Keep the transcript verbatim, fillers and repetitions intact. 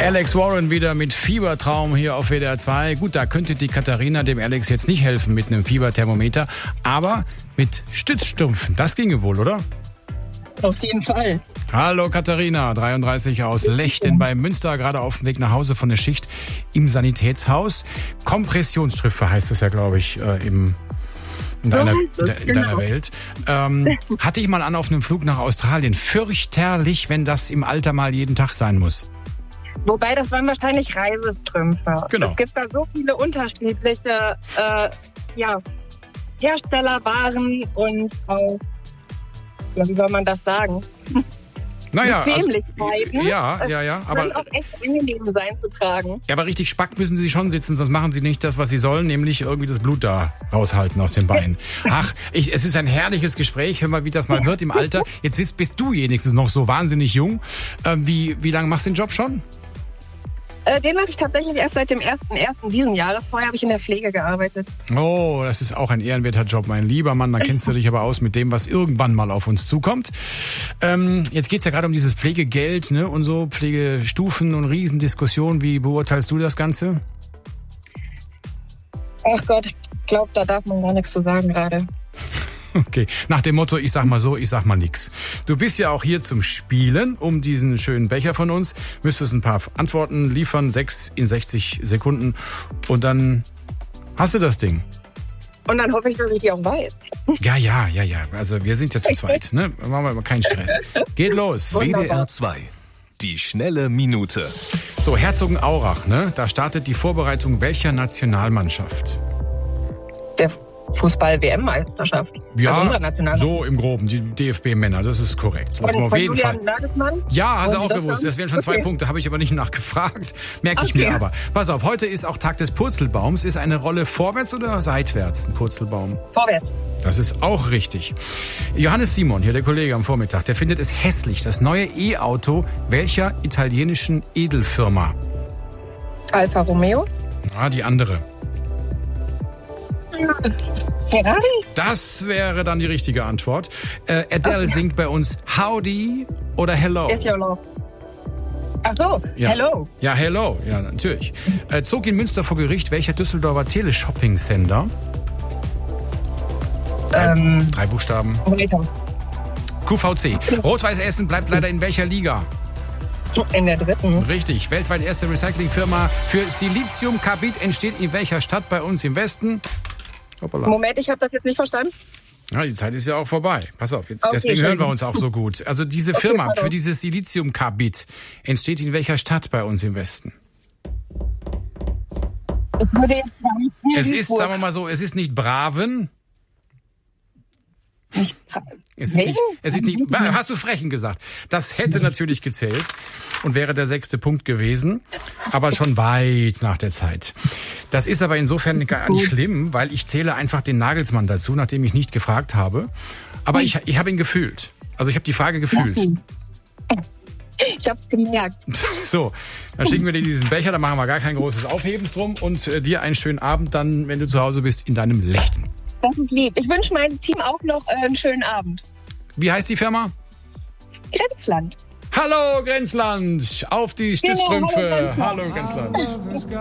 Alex Warren wieder mit Fiebertraum hier auf W D R zwei. Gut, da könnte die Katharina dem Alex jetzt nicht helfen mit einem Fieberthermometer, aber mit Stützstrümpfen, das ginge wohl, oder? Auf jeden Fall. Hallo Katharina, dreiunddreißig aus Lechten bei Münster, gerade auf dem Weg nach Hause von der Schicht im Sanitätshaus. Kompressionsstrümpfe heißt es ja, glaube ich, äh, im in deiner, in deiner genau. Welt. Ähm, hatte ich mal an auf einem Flug nach Australien. Fürchterlich, wenn das im Alter mal jeden Tag sein muss. Wobei, das waren wahrscheinlich Reisestrümpfe. Genau. Es gibt da so viele unterschiedliche äh, ja, Herstellerwaren und auch, ja, wie soll man das sagen? Naja, Bequemlichkeiten. Also, ja, ja, ja. Aber kann auch echt angenehm sein zu tragen. Ja, aber richtig Spack müssen sie schon sitzen, sonst machen sie nicht das, was sie sollen, nämlich irgendwie das Blut da raushalten aus den Beinen. Ach, ich, es ist ein herrliches Gespräch, hör mal, wie das mal wird im Alter. Jetzt ist, bist du wenigstens noch so wahnsinnig jung. Ähm, wie, wie lange machst du den Job schon? Äh, den mache ich tatsächlich erst seit dem ersten ersten diesen Jahres. Vorher habe ich in der Pflege gearbeitet. Oh, das ist auch ein ehrenwerter Job, mein lieber Mann. Da kennst du dich aber aus mit dem, was irgendwann mal auf uns zukommt. Ähm, jetzt geht's ja gerade um dieses Pflegegeld, ne, und so Pflegestufen und Riesendiskussionen. Wie beurteilst du das Ganze? Ach Gott, ich glaube, da darf man gar nichts zu sagen gerade. Okay, nach dem Motto, ich sag mal so, ich sag mal nix. Du bist ja auch hier zum Spielen um diesen schönen Becher von uns. Müsstest ein paar Antworten liefern, sechs in sechzig Sekunden. Und dann hast du das Ding. Und dann hoffe ich, dass ich die auch weiß. Ja, ja, ja, ja. Also wir sind ja zu zweit, ne? Machen wir mal keinen Stress. Geht los. W D R zwei. Die schnelle Minute. So, Herzogenaurach, ne? Da startet die Vorbereitung welcher Nationalmannschaft? Der Fußball-W M-Meisterschaft. Ja, also so im Groben, die D F B-Männer, das ist korrekt. Lass mal auf jeden Fall. Nagelsmann? Ja, hast du auch das gewusst. Das wären schon zwei okay. Punkte, habe ich aber nicht nachgefragt. Merke ich okay. mir aber. Pass auf, heute ist auch Tag des Purzelbaums. Ist eine Rolle vorwärts oder seitwärts ein Purzelbaum? Vorwärts. Das ist auch richtig. Johannes Simon, hier der Kollege am Vormittag, der findet es hässlich, das neue E-Auto welcher italienischen Edelfirma? Alfa Romeo? Ah, die andere. Ferrari? Das wäre dann die richtige Antwort. Äh, Adele okay. singt bei uns Howdy oder Hello? Is your love. Ach so, ja. Hello. Ja, Hello, ja, natürlich. Äh, zog in Münster vor Gericht welcher Düsseldorfer Teleshopping-Sender? Drei, Ähm, drei Buchstaben. Weiter. Q V C. Rot-Weiß Essen bleibt leider in welcher Liga? In der dritten. Richtig. Weltweit erste Recyclingfirma für Siliziumkarbid entsteht in welcher Stadt bei uns im Westen? Hoppala. Moment, ich habe das jetzt nicht verstanden. Ja, die Zeit ist ja auch vorbei. Pass auf, jetzt, Okay, deswegen hören wir schön. uns auch so gut. Also diese Okay, Firma hallo. für dieses Siliziumkarbid entsteht in welcher Stadt bei uns im Westen? Ich würde jetzt sagen, Es ist, sagen wir mal so, es ist nicht Braven. nicht Es ist nicht, es ist nicht, hast du Frechen gesagt? Das hätte natürlich gezählt und wäre der sechste Punkt gewesen, aber schon weit nach der Zeit. Das ist aber insofern gar nicht schlimm, weil ich zähle einfach den Nagelsmann dazu, nachdem ich nicht gefragt habe. Aber ich, ich habe ihn gefühlt. Also ich habe die Frage gefühlt. Ich hab's gemerkt. So, dann schicken wir dir diesen Becher, da machen wir gar kein großes Aufhebens drum und äh, dir einen schönen Abend dann, wenn du zu Hause bist, in deinem Lechten. Das ist lieb. Ich wünsche meinem Team auch noch äh, einen schönen Abend. Wie heißt die Firma? Grenzland. Hallo Grenzland, auf die Stützstrümpfe. Genau, hallo, Hallo Grenzland.